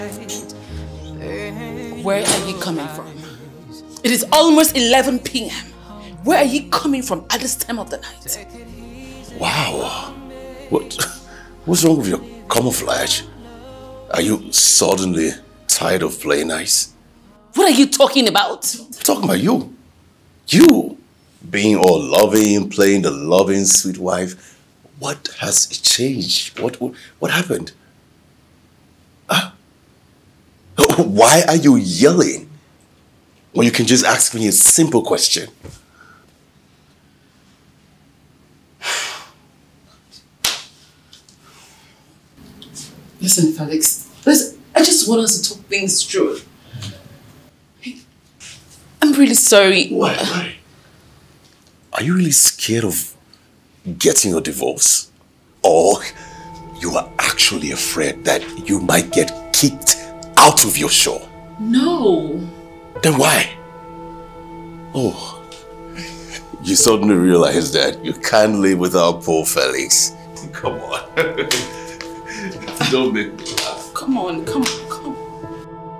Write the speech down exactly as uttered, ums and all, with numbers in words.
Where are you coming from? It is almost eleven p m Where are you coming from at this time of the night? Wow. What? What's wrong with your camouflage? Are you suddenly tired of playing nice? What are you talking about? I'm talking about you. You being all loving, playing the loving sweet wife. What has changed? What what, what happened? Huh? Why are you yelling when you can just ask me a simple question? Listen, Felix. Listen, I just want us to talk things through. I'm really sorry. Why? Why? Are you really scared of getting a divorce? Or you are actually afraid that you might get kicked out of your show? No. Then why? Oh, you suddenly realize that you can't live without poor Felix. Come on. Don't make me laugh. Come on, come on.